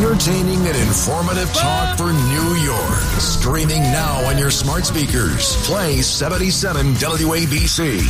Entertaining and informative talk for New York. Streaming now on your smart speakers. Play 77 WABC.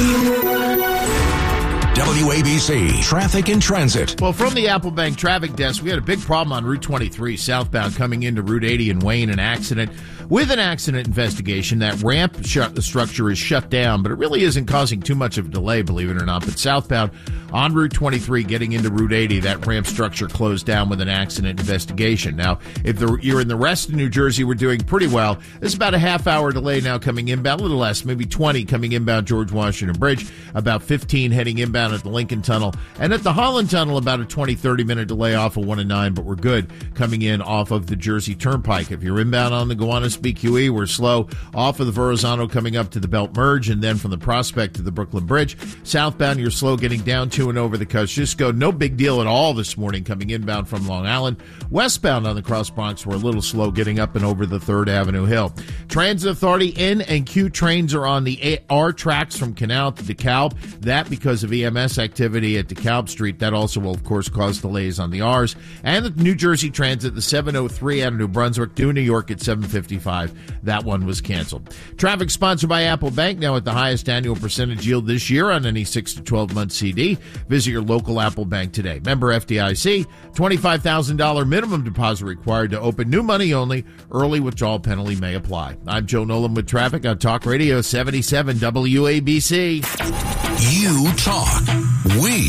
WABC Traffic and Transit. Well, from the Apple Bank traffic desk, we had a big problem on Route 23 southbound coming into Route 80 in Wayne, an accident. With an accident investigation, that ramp structure is shut down, but it really isn't causing too much of a delay, believe it or not. But southbound on Route 23 getting into Route 80, that ramp structure closed down with an accident investigation. Now, if you're in the rest of New Jersey, we're doing pretty well. There's about a half-hour delay now coming inbound, a little less, maybe 20 coming inbound George Washington Bridge, about 15 heading inbound at the Lincoln Tunnel, and at the Holland Tunnel, about a 20, 30-minute delay off of 1 and 9, but we're good coming in off of the Jersey Turnpike. If you're inbound on the Gowanus BQE, we're slow off of the Verrazano coming up to the Belt Merge, and then from the Prospect to the Brooklyn Bridge. Southbound, you're slow getting down to and over the Kosciuszko. No big deal at all this morning coming inbound from Long Island. Westbound on the Cross Bronx, we're a little slow getting up and over the 3rd Avenue Hill. Transit Authority N and Q trains are on the R tracks from Canal to DeKalb. That because of EMS activity at DeKalb Street. That also will, of course, cause delays on the R's. And the New Jersey Transit, the 703 out of New Brunswick to New York at 755. That one was canceled. Traffic sponsored by Apple Bank, now at the highest annual percentage yield this year on any 6 to 12-month CD. Visit your local Apple Bank today. Member FDIC, $25,000 minimum deposit required to open. New money only. Early withdrawal penalty may apply. I'm Joe Nolan with traffic on Talk Radio 77 WABC. You talk. We